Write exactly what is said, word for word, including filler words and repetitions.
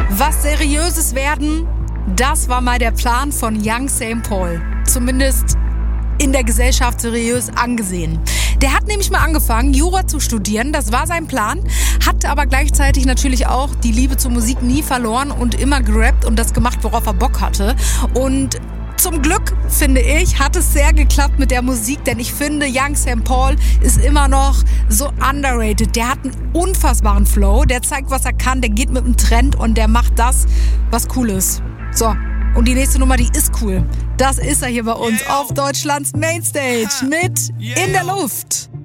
was Seriöses werden, das war mal der Plan von Young Saint Paul. Zumindest in der Gesellschaft seriös angesehen. Der hat nämlich mal angefangen, Jura zu studieren. Das war sein Plan. Hatte aber gleichzeitig natürlich auch die Liebe zur Musik nie verloren und immer gerappt und das gemacht, worauf er Bock hatte. Und zum Glück, finde ich, hat es sehr geklappt mit der Musik, denn ich finde, Young Saint Paul ist immer noch so underrated. Der hat einen unfassbaren Flow, der zeigt, was er kann, der geht mit dem Trend und der macht das, was cool ist. So, und die nächste Nummer, die ist cool. Das ist er hier bei uns auf Deutschlands Mainstage mit In der Luft.